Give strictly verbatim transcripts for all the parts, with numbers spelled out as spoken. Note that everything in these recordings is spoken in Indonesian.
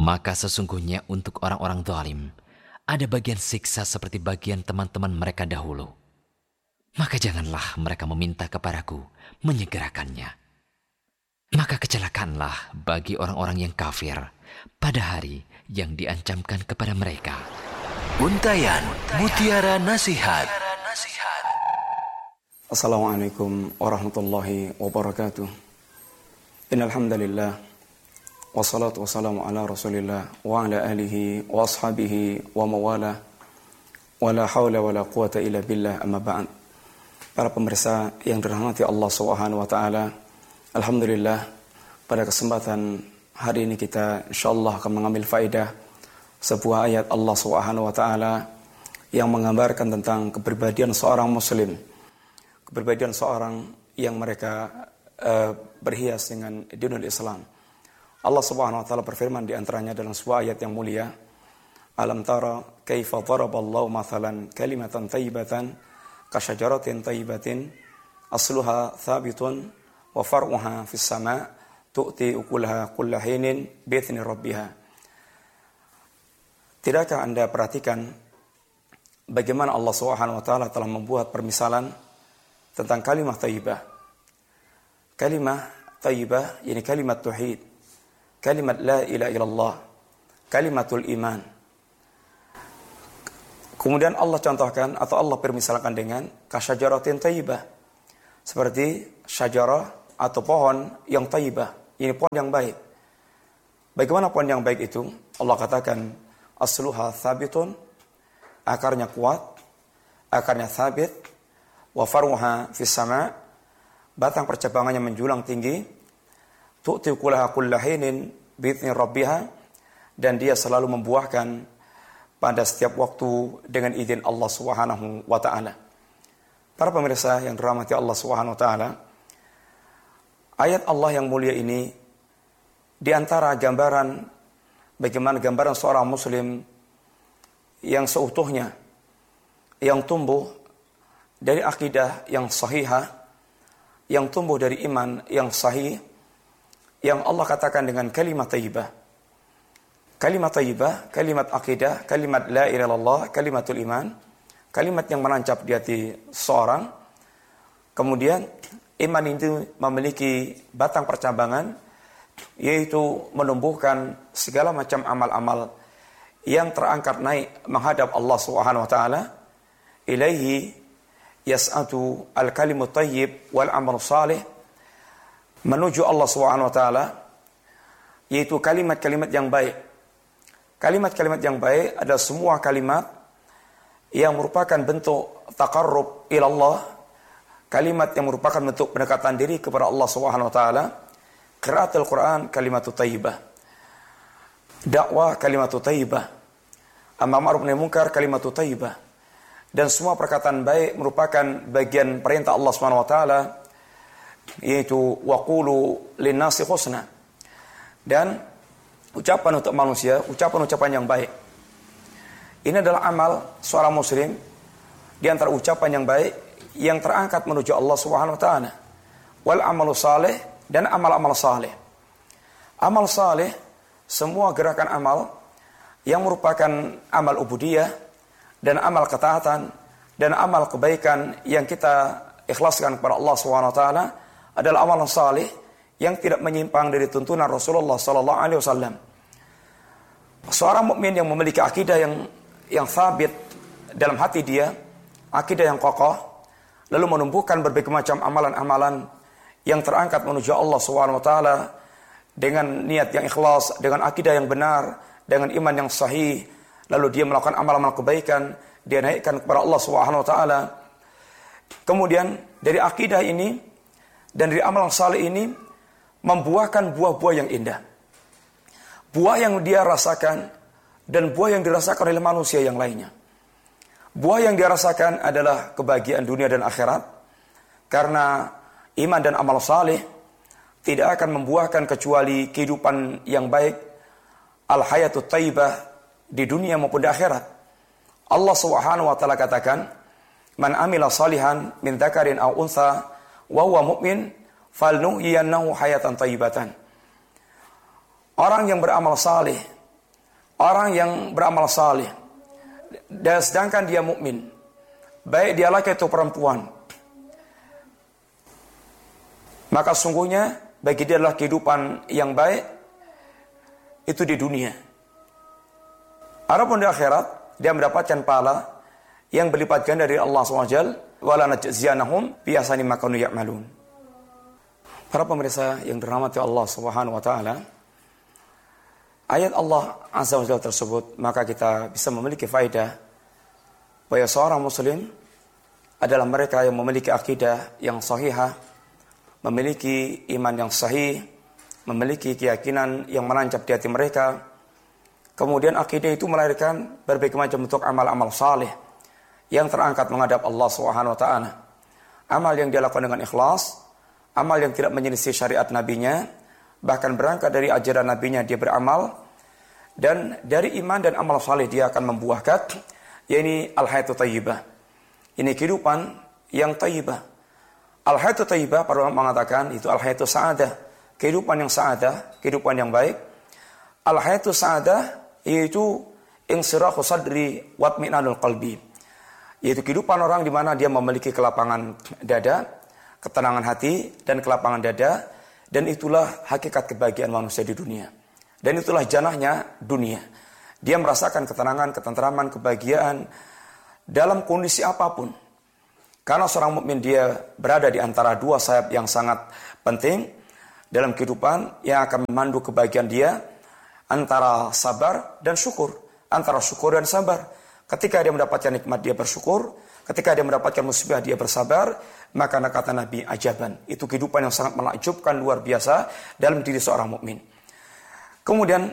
Maka sesungguhnya untuk orang-orang zalim ada bagian siksa seperti bagian teman-teman mereka dahulu. Maka janganlah mereka meminta kepadaku menyegerakannya. Maka kecelakaanlah bagi orang-orang yang kafir pada hari yang diancamkan kepada mereka. Untayan Mutiara Nasihat. Assalamualaikum warahmatullahi wabarakatuh. Innal hamdalillah wassalatu wassalamu ala Rasulillah wa ala alihi wa ashabihi wa mawala wa la hawla wa la quwata illa billah, amma ba'd. Para pemirsa yang dirahmati Allah Subhanahu wa taala, alhamdulillah pada kesempatan hari ini kita insyaallah akan mengambil faedah sebuah ayat Allah Subhanahu wa taala yang menggambarkan tentang kepribadian seorang muslim, kepribadian seorang yang mereka uh, berhias dengan dinul Islam. Allah Subhanahu wa taala berfirman di antaranya dalam sebuah ayat yang mulia, alam tara kaifa daraballahu mathalan kalimatan thayyibatan kasyajaratin thayyibatin asluha thabitun wa far'uha fis sama' tu'ti ukulaha kulla hinin bi'idzni rabbiha. Tidakkah Anda perhatikan bagaimana Allah Subhanahu wa taala telah membuat permisalan tentang kalimat thayyibah. Kalimat thayyibah yakni kalimat tauhid, kalimat la ilaha illallah, kalimatul iman. Kemudian Allah contohkan atau Allah permisalkan dengan kasyajaratin thayyibah, seperti syajarah atau pohon yang thayyibah, ini pohon yang baik. Bagaimana pohon yang baik itu? Allah katakan asluha thabitun, akarnya kuat, akarnya thabit, wa far'uha fis sama', batang percabangannya menjulang tinggi, tu'ti ukulaha kulla hinin bi'idzni rabbiha, dan dia selalu membuahkan pada setiap waktu dengan izin Allah Subhanahu wa taala. Para pemirsa yang dirahmati Allah Subhanahu wa taala, ayat Allah yang mulia ini di antara gambaran bagaimana gambaran seorang muslim yang seutuhnya, yang tumbuh dari akidah yang sahihah, yang tumbuh dari iman yang sahih, yang Allah katakan dengan kalimat thayyibah. Kalimat thayyibah, kalimat akidah, kalimat la ilaha illallah, kalimatul iman, kalimat yang menancap di hati seorang. Kemudian iman itu memiliki batang percabangan, yaitu menumbuhkan segala macam amal-amal yang terangkat naik menghadap Allah Subhanahu wa taala. Ilaihi yas'atu al-kalimut thayyib wal amal salih, menuju Allah Subhanahu wa taala, yaitu kalimat-kalimat yang baik. Kalimat-kalimat yang baik adalah semua kalimat yang merupakan bentuk taqarrub ila Allah, kalimat yang merupakan bentuk pendekatan diri kepada Allah Subhanahu wa taala. Qiraatul Quran kalimatut thayyibah, dakwah kalimatut thayyibah, amar ma'ruf nahi munkar kalimatut thayyibah, dan semua perkataan baik merupakan bagian perintah Allah Subhanahu wa taala, yaitu waqulu linnasi husna, dan ucapan untuk manusia, ucapan-ucapan yang baik. Ini adalah amal seorang muslim di antara ucapan yang baik yang terangkat menuju Allah Subhanahu wa taala. Wal amalu salih, dan amal-amal saleh. Amal saleh, semua gerakan amal yang merupakan amal ubudiyah dan amal ketaatan dan amal kebaikan yang kita ikhlaskan kepada Allah Subhanahu wa taala adalah amal saleh yang tidak menyimpang dari tuntunan Rasulullah sallallahu alaihi wasallam. Seorang mukmin yang memiliki akidah yang yang sabit dalam hati dia, akidah yang kokoh, lalu menumbuhkan berbagai macam amalan-amalan yang terangkat menuju Allah Subhanahu wa taala dengan niat yang ikhlas, dengan akidah yang benar, dengan iman yang sahih, lalu dia melakukan amal-amal kebaikan, dia naikkan kepada Allah Subhanahu wa taala. Kemudian dari akidah ini dan dari amal saleh ini membuahkan buah-buah yang indah. Buah yang dia rasakan dan buah yang dirasakan oleh manusia yang lainnya. Buah yang dia rasakan adalah kebahagiaan dunia dan akhirat, karena iman dan amal saleh tidak akan membuahkan kecuali kehidupan yang baik, al-hayatut thayyibah, di dunia maupun di akhirat. Allah Subhanahu wa taala katakan, "Man amila salihan min dzakarin aw untha wa huwa mu'min falnuhyiyannahu hayatan thayyibatan." Orang yang beramal saleh orang yang beramal saleh, dan sedangkan dia mukmin, baik dia laki atau perempuan, maka sungguhnya bagi dia adalah kehidupan yang baik itu di dunia. Adapun di akhirat dia mendapatkan pahala yang berlipat ganda dari Allah subhanahu wa taala, wala najziyanahum bi ahsani ma kanu ya'malun. Para pemirsa yang dirahmati Allah Subhanahu wa taala, ayat Allah Azza wa Jalla tersebut, maka kita bisa memiliki faedah bahwa seorang muslim adalah mereka yang memiliki akidah yang sahihah, memiliki iman yang sahih, memiliki keyakinan yang menancap di hati mereka. Kemudian akidah itu melahirkan berbagai macam bentuk amal-amal saleh yang terangkat menghadap Allah Subhanahu wa taala. Amal yang dia lakukan dengan ikhlas, amal yang tidak menyelisih syariat nabinya, bahkan berangkat dari ajaran nabinya dia beramal, dan dari iman dan amal saleh dia akan membuahkan, yakni al-hayatu thayyibah. Ini kehidupan yang thayyibah. Al-hayatu thayyibah, para ulama mengatakan itu al-hayatu sa'adah, kehidupan yang sa'adah, kehidupan yang baik. Al-hayatu sa'adah yaitu insirahu sadri wa itminanul qalbi, yaitu kehidupan orang di mana dia memiliki kelapangan dada, ketenangan hati dan kelapangan dada, dan itulah hakikat kebahagiaan manusia di dunia. Dan itulah janahnya dunia. Dia merasakan ketenangan, ketenteraman, kebahagiaan dalam kondisi apapun. Karena seorang mukmin dia berada di antara dua sayap yang sangat penting dalam kehidupan yang akan memandu kebahagiaan dia, antara sabar dan syukur, antara syukur dan sabar. Ketika dia mendapatkan nikmat dia bersyukur, ketika dia mendapatkan musibah dia bersabar, maka kata Nabi ajaban, itu kehidupan yang sangat menakjubkan, luar biasa dalam diri seorang mukmin. Kemudian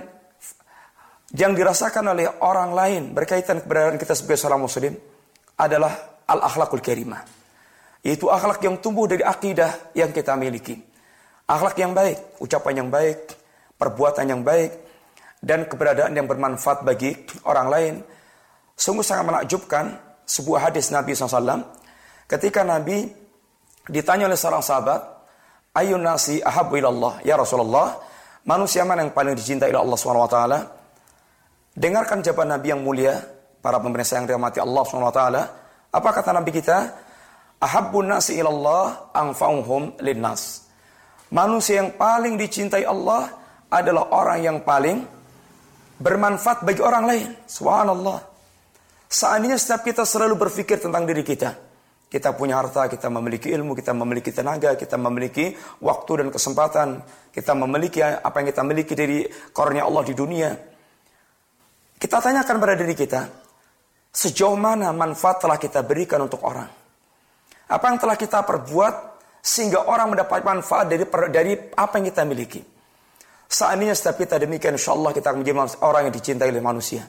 yang dirasakan oleh orang lain berkaitan keberadaan kita sebagai seorang muslim adalah al-akhlakul karimah, yaitu akhlak yang tumbuh dari akidah yang kita miliki. Akhlak yang baik, ucapan yang baik, perbuatan yang baik, dan keberadaan yang bermanfaat bagi orang lain. Sungguh sangat menakjubkan sebuah hadis Nabi shallallahu alaihi wasallam ketika Nabi ditanya oleh seorang sahabat, Ayyun nasi ahabbu ilallah, ya Rasulullah, manusia mana yang paling dicintai oleh Allah subhanahu wa taala? Dengarkan jawaban Nabi yang mulia, para pemirsa yang dirahmati Allah subhanahu wa taala. Apa kata Nabi kita? Ahabbun nasi ilallah anfa'uhum linnas. Manusia yang paling dicintai Allah adalah orang yang paling bermanfaat bagi orang lain. Subhanallah. Seandainya setiap kita selalu berpikir tentang diri kita, kita punya harta, kita memiliki ilmu, kita memiliki tenaga, kita memiliki waktu dan kesempatan, kita memiliki apa yang kita miliki dari karunia Allah di dunia. Kita tanyakan pada diri kita, sejauh mana manfaat telah kita berikan untuk orang? Apa yang telah kita perbuat sehingga orang mendapat manfaat dari dari apa yang kita miliki? Seandainya setiap kita demikian, insya Allah kita akan menjadi orang yang dicintai oleh manusia.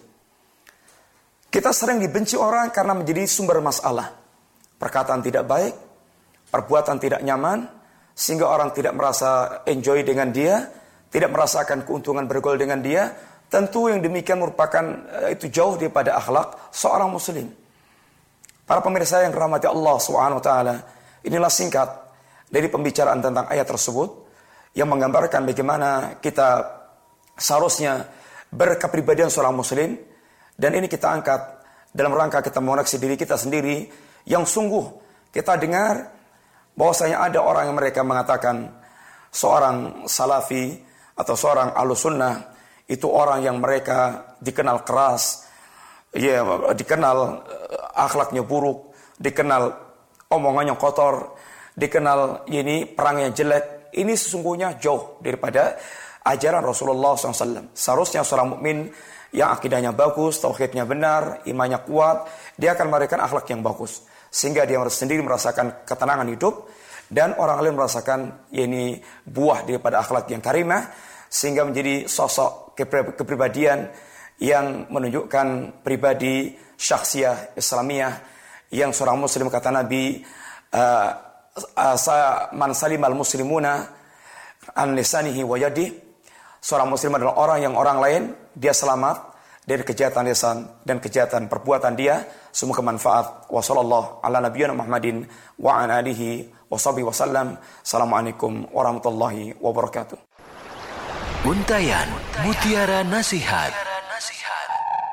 Kita sering dibenci orang karena menjadi sumber masalah. Perkataan tidak baik, perbuatan tidak nyaman, sehingga orang tidak merasa enjoy dengan dia, tidak merasakan keuntungan bergaul dengan dia. Tentu yang demikian merupakan itu jauh daripada akhlak seorang muslim. Para pemirsa yang dirahmati Allah subhanahu wa taala, inilah singkat dari pembicaraan tentang ayat tersebut yang menggambarkan bagaimana kita seharusnya berkepribadian seorang muslim. Dan ini kita angkat dalam rangka kita mengoreksi diri kita sendiri yang sungguh kita dengar bahwasanya ada orang yang mereka mengatakan seorang salafi atau seorang ahlus sunnah itu orang yang mereka dikenal keras, ya, dikenal akhlaknya buruk, dikenal omongannya kotor, dikenal ini perangnya jelek. Ini sesungguhnya jauh daripada ajaran Rasulullah shallallahu alaihi wasallam. Seharusnya seorang mukmin yang akidahnya bagus, tauhidnya benar, imannya kuat, dia akan memberikan akhlak yang bagus. Sehingga dia sendiri merasakan ketenangan hidup, dan orang lain merasakan ini buah daripada akhlak yang karimah, sehingga menjadi sosok kepribadian yang menunjukkan pribadi syakhsiyah Islamiyah, yang seorang muslim kata Nabi, uh, uh, man salimal muslimuna an lisanihi wa yadihi. Seorang muslim adalah orang yang orang lain dia selamat dari kejahatan lisan dan kejahatan perbuatan dia. Semoga manfaat. Wa sallallahu ala nabiyyina Muhammadin wa ala alihi wa sahbihi wasallam. Assalamualaikum warahmatullahi wabarakatuh. Untayan Mutiara Nasihat. Nasihat.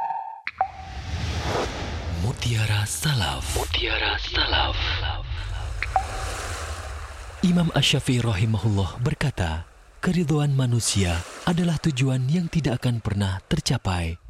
Mutiara Salaf. Mutiara Salaf. Imam Asy-Syafi'i rahimahullah berkata, keridhaan manusia adalah tujuan yang tidak akan pernah tercapai